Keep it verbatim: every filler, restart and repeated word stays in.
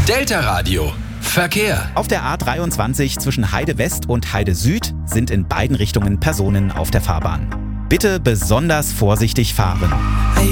Delta Radio. Verkehr. Auf der A dreiundzwanzig zwischen Heide West und Heide Süd sind in beiden Richtungen Personen auf der Fahrbahn. Bitte besonders vorsichtig fahren.